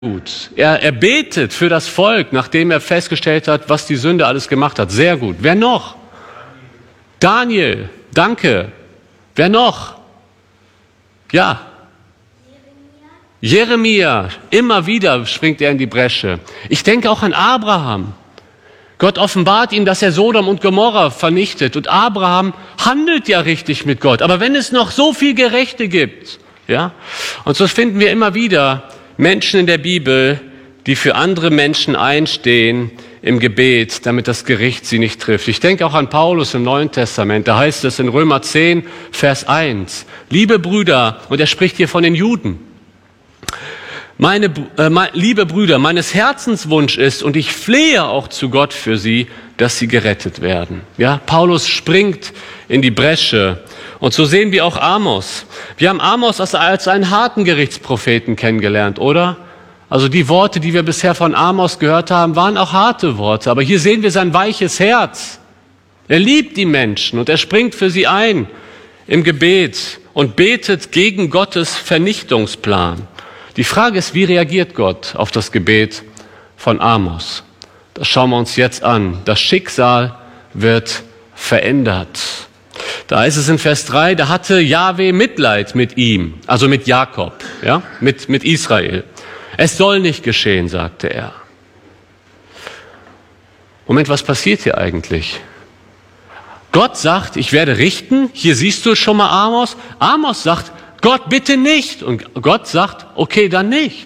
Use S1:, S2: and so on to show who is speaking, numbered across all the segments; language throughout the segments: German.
S1: gut. Er betet für das Volk, nachdem er festgestellt hat, was die Sünde alles gemacht hat. Sehr gut. Wer noch? Daniel, danke. Wer noch? Ja. Jeremia, immer wieder springt er in die Bresche. Ich denke auch an Abraham. Gott offenbart ihm, dass er Sodom und Gomorra vernichtet. Und Abraham handelt ja richtig mit Gott. Aber wenn es noch so viel Gerechte gibt, ja, und so finden wir immer wieder Menschen in der Bibel, die für andere Menschen einstehen im Gebet, damit das Gericht sie nicht trifft. Ich denke auch an Paulus im Neuen Testament. Da heißt es in Römer 10, Vers 1, liebe Brüder, und er spricht hier von den Juden, liebe Brüder, meines Herzenswunsch ist, und ich flehe auch zu Gott für sie, dass sie gerettet werden. Ja, Paulus springt in die Bresche. Und so sehen wir auch Amos. Wir haben Amos als einen harten Gerichtspropheten kennengelernt, oder? Also die Worte, die wir bisher von Amos gehört haben, waren auch harte Worte. Aber hier sehen wir sein weiches Herz. Er liebt die Menschen und er springt für sie ein im Gebet und betet gegen Gottes Vernichtungsplan. Die Frage ist, wie reagiert Gott auf das Gebet von Amos? Das schauen wir uns jetzt an. Das Schicksal wird verändert. Da ist es in Vers 3, da hatte Jahwe Mitleid mit ihm, also mit Jakob, ja, mit Israel. Es soll nicht geschehen, sagte er. Moment, was passiert hier eigentlich? Gott sagt, ich werde richten. Hier siehst du schon mal Amos. Amos sagt, Gott bitte nicht. Und Gott sagt, okay, dann nicht.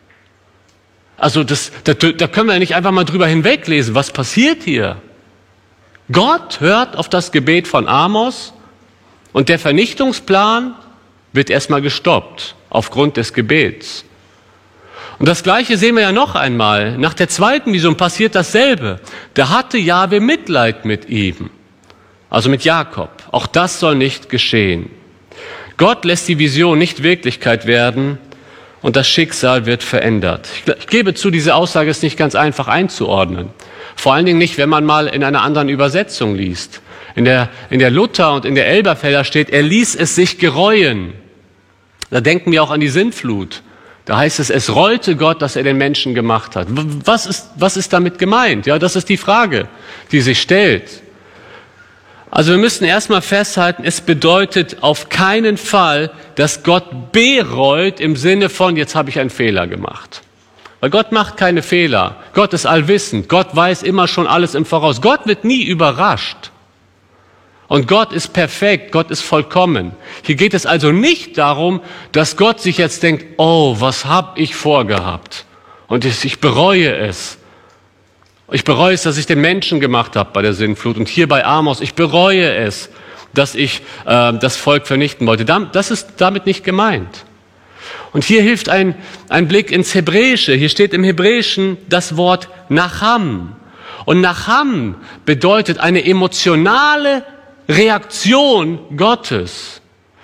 S1: Also da können wir nicht einfach mal drüber hinweglesen. Was passiert hier? Gott hört auf das Gebet von Amos und der Vernichtungsplan wird erstmal gestoppt aufgrund des Gebets. Und das Gleiche sehen wir ja noch einmal. Nach der zweiten Vision passiert dasselbe. Da hatte Jahwe Mitleid mit ihm, also mit Jakob. Auch das soll nicht geschehen. Gott lässt die Vision nicht Wirklichkeit werden und das Schicksal wird verändert. Ich gebe zu, diese Aussage ist nicht ganz einfach einzuordnen. Vor allen Dingen nicht, wenn man mal in einer anderen Übersetzung liest. In der Luther und in der Elberfelder steht, er ließ es sich gereuen. Da denken wir auch an die Sintflut. Da heißt es, es rollte Gott, dass er den Menschen gemacht hat. Was ist damit gemeint? Ja, das ist die Frage, die sich stellt. Also wir müssen erstmal festhalten, es bedeutet auf keinen Fall, dass Gott bereut im Sinne von, jetzt habe ich einen Fehler gemacht. Weil Gott macht keine Fehler. Gott ist allwissend. Gott weiß immer schon alles im Voraus. Gott wird nie überrascht. Und Gott ist perfekt. Gott ist vollkommen. Hier geht es also nicht darum, dass Gott sich jetzt denkt, oh, was habe ich vorgehabt? Und ich bereue es. Ich bereue es, dass ich den Menschen gemacht habe bei der Sintflut. Und hier bei Amos, ich bereue es, dass ich das Volk vernichten wollte. Das ist damit nicht gemeint. Und hier hilft ein Blick ins Hebräische. Hier steht im Hebräischen das Wort Nacham. Und Nacham bedeutet eine emotionale Reaktion Gottes.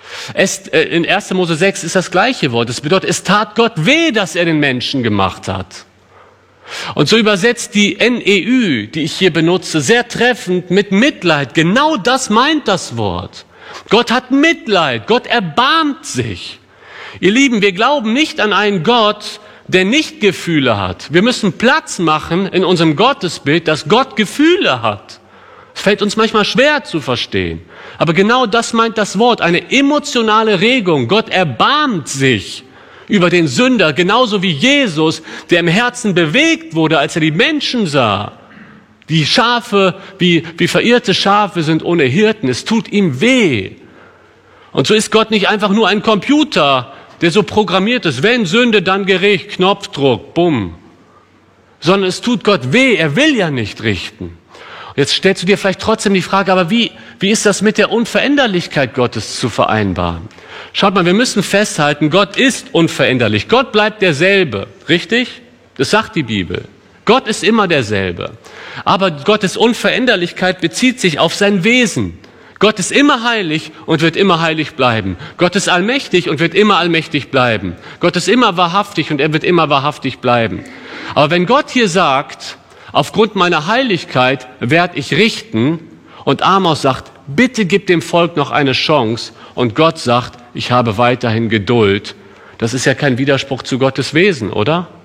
S1: In 1. Mose 6 ist das gleiche Wort. Es bedeutet, es tat Gott weh, dass er den Menschen gemacht hat. Und so übersetzt die NEU, die ich hier benutze, sehr treffend mit Mitleid. Genau das meint das Wort. Gott hat Mitleid. Gott erbarmt sich. Ihr Lieben, wir glauben nicht an einen Gott, der nicht Gefühle hat. Wir müssen Platz machen in unserem Gottesbild, dass Gott Gefühle hat. Es fällt uns manchmal schwer zu verstehen. Aber genau das meint das Wort, eine emotionale Regung. Gott erbarmt sich über den Sünder, genauso wie Jesus, der im Herzen bewegt wurde, als er die Menschen sah. Die Schafe, wie verirrte Schafe sind ohne Hirten. Es tut ihm weh. Und so ist Gott nicht einfach nur ein Computer, der so programmiert ist, wenn Sünde, dann Gericht, Knopfdruck, bumm. Sondern es tut Gott weh, er will ja nicht richten. Jetzt stellst du dir vielleicht trotzdem die Frage, aber wie ist das mit der Unveränderlichkeit Gottes zu vereinbaren? Schaut mal, wir müssen festhalten, Gott ist unveränderlich. Gott bleibt derselbe, richtig? Das sagt die Bibel. Gott ist immer derselbe. Aber Gottes Unveränderlichkeit bezieht sich auf sein Wesen. Gott ist immer heilig und wird immer heilig bleiben. Gott ist allmächtig und wird immer allmächtig bleiben. Gott ist immer wahrhaftig und er wird immer wahrhaftig bleiben. Aber wenn Gott hier sagt, aufgrund meiner Heiligkeit werde ich richten, und Amos sagt, bitte gib dem Volk noch eine Chance, und Gott sagt, ich habe weiterhin Geduld, das ist ja kein Widerspruch zu Gottes Wesen, oder?